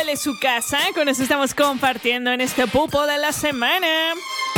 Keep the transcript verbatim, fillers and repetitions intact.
huele su casa? Con eso estamos compartiendo en este pupo de la semana.